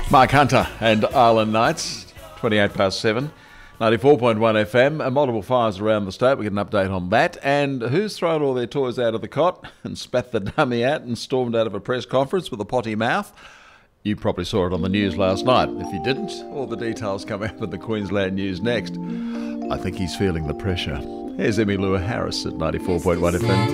Mark Hunter and Arlen Knights, 28 past 7, 94.1 FM, and multiple fires around the state. We get an update on that. And who's thrown all their toys out of the cot and spat the dummy out and stormed out of a press conference with a potty mouth? You probably saw it on the news last night. If you didn't, all the details come out in the Queensland News next. I think he's feeling the pressure. Here's Emmylou Harris at 94.1 FM.